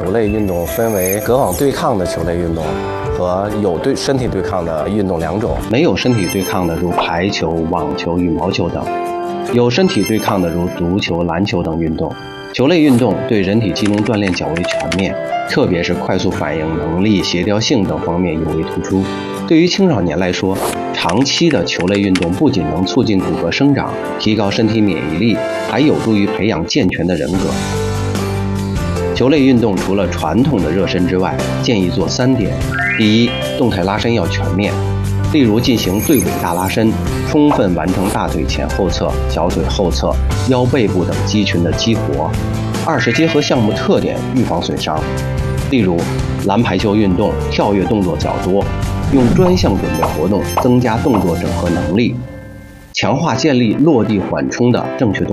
球类运动分为隔网对抗的球类运动和有身体对抗的运动两种。 没有身体对抗的如排球、网球、羽毛球等，有身体对抗的如足球、篮球等运动。球类运动对人体机能锻炼较为全面，特别是快速反应能力、协调性等方面尤为突出。对于青少年来说，长期的球类运动不仅能促进骨骼生长，提高身体免疫力，还有助于培养健全的人格。球类运动除了传统的热身之外，建议做3点：第一，动态拉伸要全面，例如进行对尾大拉伸，充分完成大腿前后侧、小腿后侧、腰背部等肌群的激活。二是结合项目特点，预防损伤，例如篮排球运动跳跃动作较多，用专项准备活动增加动作整合能力，强化建立落地缓冲的正确动